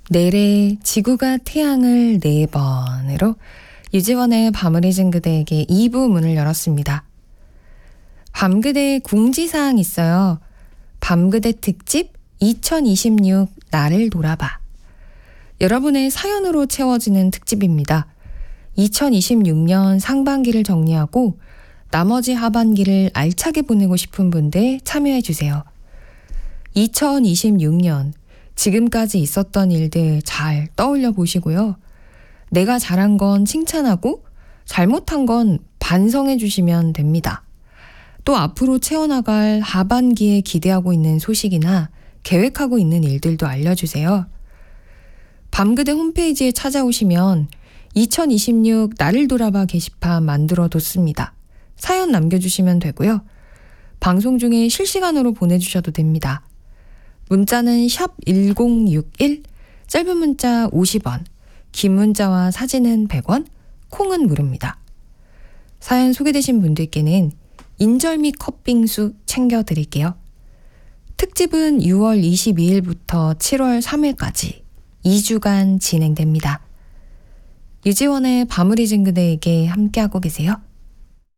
내래 지구가 태양을 4번으로 유지원의 밤을 잊은 그대에게 2부 문을 열었습니다. 밤그대의 공지사항 있어요. 밤그대 특집 2026 나를 돌아봐. 여러분의 사연으로 채워지는 특집입니다. 2026년 상반기를 정리하고 나머지 하반기를 알차게 보내고 싶은 분들 참여해주세요. 2026년 지금까지 있었던 일들 잘 떠올려 보시고요. 내가 잘한 건 칭찬하고 잘못한 건 반성해 주시면 됩니다. 또 앞으로 채워나갈 하반기에 기대하고 있는 소식이나 계획하고 있는 일들도 알려주세요. 밤그대 홈페이지에 찾아오시면 2026 나를 돌아봐 게시판 만들어뒀습니다. 사연 남겨주시면 되고요. 방송 중에 실시간으로 보내주셔도 됩니다. 문자는 샵 1061, 짧은 문자 50원, 긴 문자와 사진은 100원, 콩은 무료입니다. 사연 소개되신 분들께는 인절미 컵빙수 챙겨드릴게요. 특집은 6월 22일부터 7월 3일까지 2주간 진행됩니다. 유지원의 밤을 잊은 그대에게 함께하고 계세요.